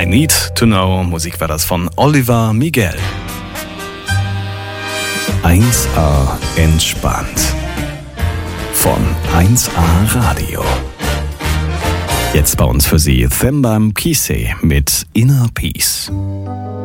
Need to Know. Musik war das von Oliver Miguel. 1A entspannt. Von 1A Radio. Jetzt bei uns für Sie Thembam Kise mit Inner Peace.